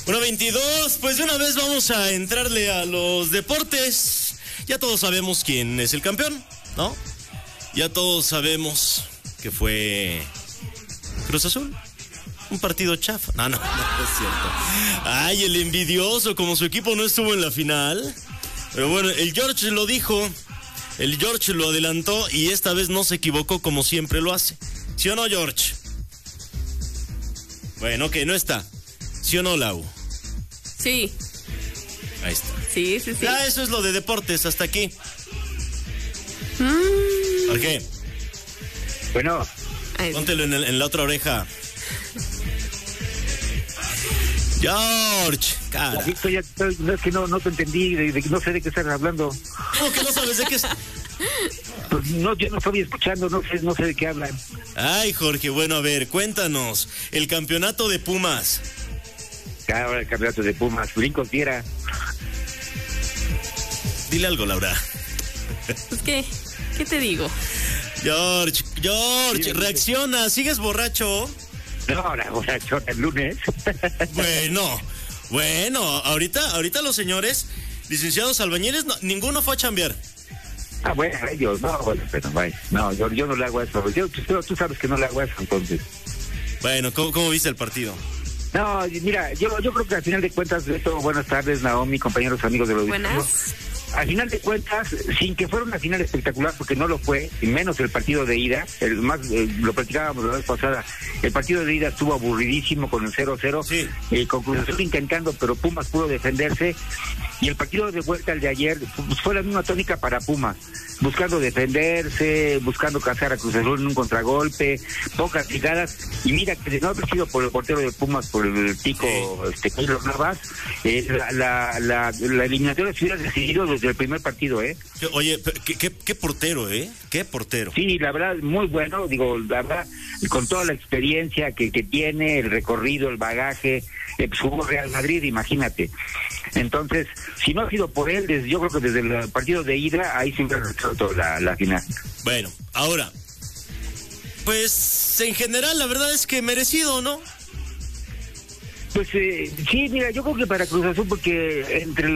1:22, pues de una vez vamos a entrarle a los deportes. Ya todos sabemos quién es el campeón, ¿no? Ya todos sabemos que fue Cruz Azul. Un partido chafa. No es cierto. Ay, el envidioso, como su equipo no estuvo en la final. Pero bueno, el George lo dijo. El George lo adelantó y esta vez no se equivocó como siempre lo hace. ¿Sí o no, George? Bueno, que no está. ¿Sí o no, Lau? Sí. Ahí está. Sí. Ya, eso es lo de deportes, hasta aquí. ¿Por qué? Bueno. Póntelo en la otra oreja. George, cara. No, es que no te entendí, no sé de qué estás hablando. ¿Cómo que no sabes de qué es? Pues no, yo no estoy escuchando, no sé de qué hablan. Ay, Jorge, bueno, a ver, cuéntanos. El campeonato de Pumas. Ahora el campeonato de Pumas, brincos diera. Dile algo, Laura. Pues, ¿qué te digo? George, Sí, reacciona, ¿sigues borracho? No, la borrachona el lunes. Bueno, ahorita los señores licenciados albañiles, ninguno fue a chambear. Ah, bueno, ellos, pero vaya. No, yo no le hago eso. Tú sabes que no le hago eso, entonces. Bueno, ¿cómo viste el partido? No, mira, yo creo que al final de cuentas, esto, buenas tardes, Naomi, compañeros, amigos de los Buenas. Al final de cuentas, sin que fuera una final espectacular, porque no lo fue, y menos el partido de ida, lo platicábamos la vez pasada, el partido de ida estuvo aburridísimo con el 0-0, sí. Con Cruz Azul intentando, pero Pumas pudo defenderse, y el partido de vuelta, el de ayer, pues fue la misma tónica para Pumas, buscando defenderse, buscando cazar a Cruz Azul en un contragolpe, pocas llegadas, y mira que de no haber sido por el portero de Pumas, por el tico Keylor Navas, la eliminatoria se hubiera decidido desde el primer partido, Oye, qué portero, qué portero. Sí, la verdad, muy bueno, la verdad, con toda la experiencia que tiene, el recorrido, el bagaje, jugó Real Madrid, imagínate. Entonces, si no ha sido por él, yo creo que desde el partido de ida, ahí siempre resuelto la final. Bueno, ahora, pues en general la verdad es que merecido, ¿no? Pues sí, mira, yo creo que para Cruz Azul, porque entre